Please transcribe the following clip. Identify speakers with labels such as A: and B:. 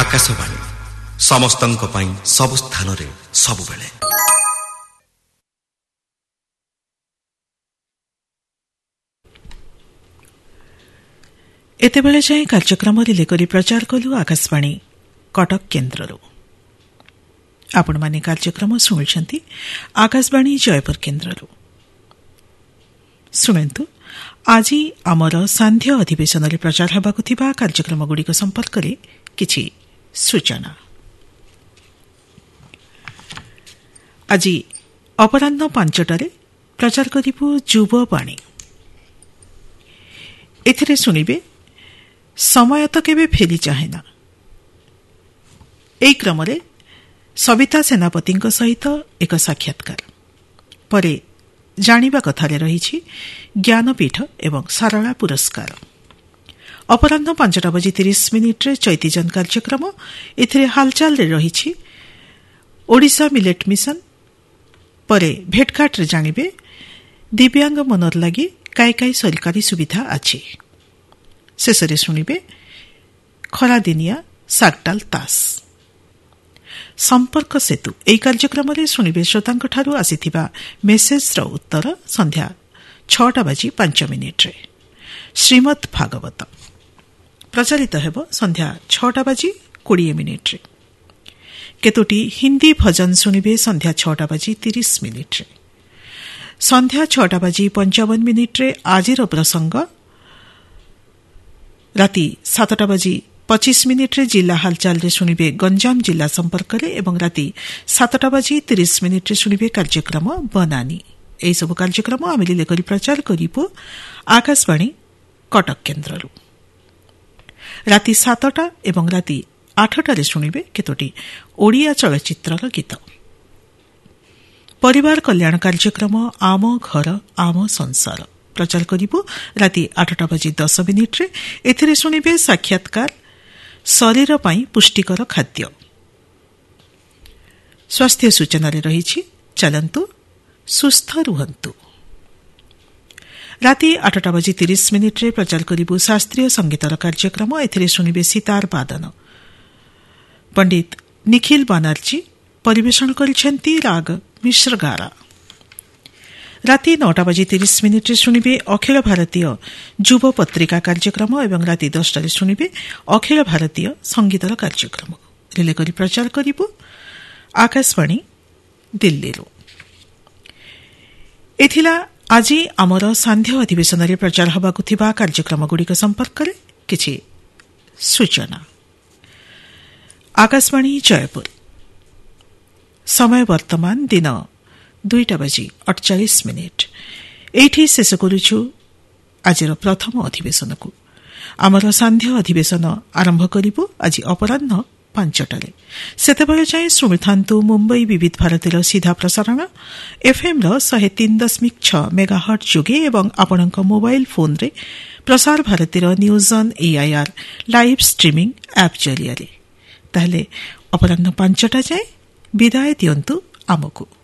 A: आकाशवाणी समस्तंक पई सब स्थान रे सब बेले।
B: एतेबेले जाए कार्यक्रम रिले करी प्रचार कलु आकाशवाणी कटक केन्द्रରୁ। आपणमाने कार्यक्रम शुणुछंती आकाशवाणी जयपुर केन्द्रରୁ। शुणन्तु आज आमर सांध्य अधिवेशन रे प्रचार हेबाकु थिबा कार्यक्रम गुडिक संपर्क रे किछि सूचना। आज अपराह्न 5टारे प्रचार करिबु युववाणी। एथिरे सुनिबे समय तो केबे फेरी चाहेना। एई क्रम रे सविता सेनापतिଙ୍କ सहित एक साक्षात्कार परे जानिबा कथारे रहिछि ज्ञानपीठ एवं सारला पुरस्कार। अपराह्न 5:30 रे चैतीजन कार्यक्रम एथिरे हालचाल रे रहिछि ओडिशा मिलेट मिशन परे भेटघाट रे जानिबे दिव्यांग मनर लागि काय काय सरकारी सुविधा अछि। शेषरे शुणिबे खरादिनिया सागटाल तास। संपर्क सेतु एई कार्यक्रम रे शुणिबे श्रोतांक ठारू आसीथिबा मेसेज रो उत्तर संध्या 6:05 रे। श्रीमद् भागवत प्रचारित हेबो संध्या 6:20 रे। केतोटी हिंदी भजन शुणिबे संध्या 6:30 रे। संध्या 6:55 रे आजिर प्रसंग राति 7:25 रे जिला हालचाल रे शुणिबे गंजाम जिला संपर्क रे एवं राति 7:30 रे शुणिबे कार्यक्रम बनानी। एई सब कार्यक्रम आमिली लेकरी प्रचार करिबो आकाशवाणी कटक केन्द्रରୁ। राति 7टा एवं राति 8टा रे शुणिबे केतोटी ओडिया चलचित्रर गीत। परिवार कल्याण कार्यक्रम आम घर आम संसार प्रचार करिबो राति 8:10 रे। एथिरे शुणिबे साक्षात्कार शरीर पई पुष्टिकर खाद्य। स्वास्थ्य सूचना रे रहिछि चलंतु सुस्थ रुहंतु। राति 8:30 रे प्रचार करिबो शास्त्रीय संगीतर कार्यक्रम। एथिरे शुणिबे सितार वादन। पंडित निखिल बानर्जी परिवेषण करिसेंती राग मिश्रगारा। राति 9:30 रे शुणिबे अखिल भारतीय युव पत्रिका कार्यक्रम एवं राति 10 रे शुणिबे अखिल भारतीय संगीतर कार्यक्रम। रिले करी प्रचार करिबो आकाशवाणी दिल्ली रो। एथिला आज आमर सांध्य अधिवेशन रे प्रचार हबाकु थिबा कार्यक्रम गुडिक संपर्क रे किछि सूचना। आकाशवाणी जयपुर समय वर्तमान दिन 2:48। एठी शेष करूछु आजिर प्रथम अधिवेशन को। आमर सांध्य अधिवेशन आरंभ करिबो आज अपराह्न 5टारे। सेतेबेले जाय सुमिथांतु मुंबई विविध भारतीर सीधा प्रसारण एफएम रो 103.6 मेगाहर्ट्ज जोगे एवं आपणक मोबाइल फोन रे प्रसार भारतीर news on AIR live streaming app जरिया रे। ताहले अपराह्न 5टा जाय विदाय दियंतु आमको।